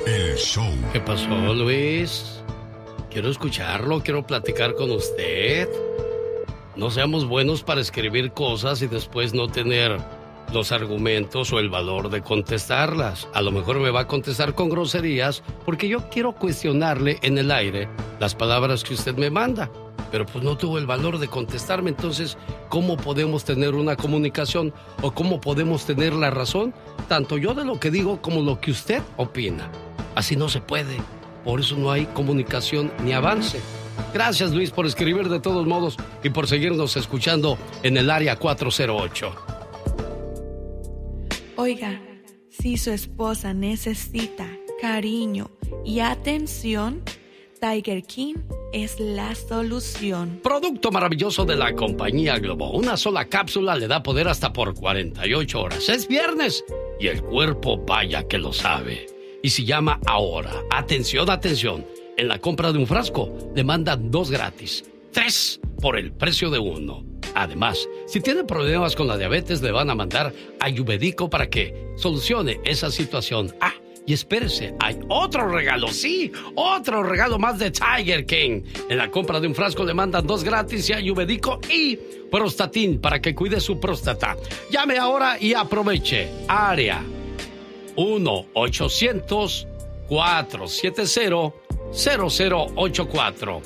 El show. ¿Qué pasó, Luis? Quiero escucharlo, quiero platicar con usted. No seamos buenos para escribir cosas y después no tener los argumentos o el valor de contestarlas. A lo mejor me va a contestar con groserías porque yo quiero cuestionarle en el aire las palabras que usted me manda. Pero pues no tuvo el valor de contestarme. Entonces, ¿cómo podemos tener una comunicación o cómo podemos tener la razón? Tanto yo de lo que digo como lo que usted opina. Así no se puede. Por eso no hay comunicación ni avance. Gracias, Luis, por escribir de todos modos y por seguirnos escuchando en el área 408. Oiga, si su esposa necesita cariño y atención, Tiger King es la solución. Producto maravilloso de la compañía Globo. Una sola cápsula le da poder hasta por 48 horas. Es viernes y el cuerpo vaya que lo sabe. Y si llama ahora, atención, atención, en la compra de un frasco le mandan 2 gratis, 3 por el precio de 1. Además, si tiene problemas con la diabetes, le van a mandar Ayurvédico para que solucione esa situación. Ah, y espérese, hay otro regalo, sí, otro regalo más de Tiger King. En la compra de un frasco le mandan 2 gratis y Ayurvédico y Prostatin para que cuide su próstata. Llame ahora y aproveche. Área 1-800-470-0084.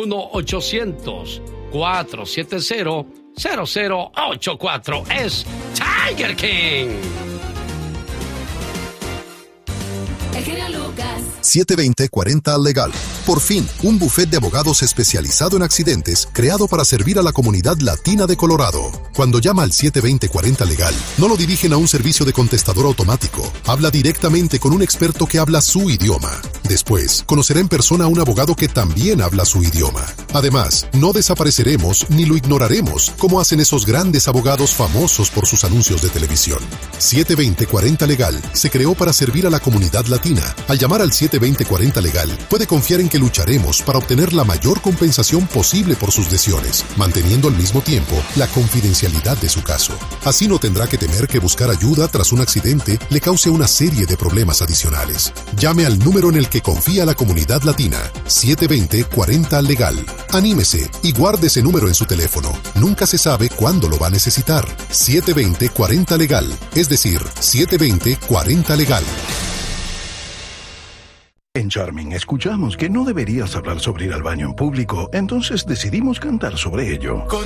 1-800-470-0084. Es Tiger King. El genio Lucas. 720-40 Legal. Por fin, un bufet de abogados especializado en accidentes creado para servir a la comunidad latina de Colorado. Cuando llama al 720-40 Legal, no lo dirigen a un servicio de contestador automático. Habla directamente con un experto que habla su idioma. Después, conocerá en persona a un abogado que también habla su idioma. Además, no desapareceremos ni lo ignoraremos, como hacen esos grandes abogados famosos por sus anuncios de televisión. 720-40 Legal se creó para servir a la comunidad latina. Al llamar al 720-40 Legal, puede confiar en que lucharemos para obtener la mayor compensación posible por sus lesiones, manteniendo al mismo tiempo la confidencialidad de su caso. Así no tendrá que temer que buscar ayuda tras un accidente le cause una serie de problemas adicionales. Llame al número en el que confía la comunidad latina, 720-40 Legal. Anímese y guarde ese número en su teléfono. Nunca se sabe cuándo lo va a necesitar. 720-40 Legal, es decir, 720-40 Legal. En Charming escuchamos que no deberías hablar sobre ir al baño en público, entonces decidimos cantar sobre ello.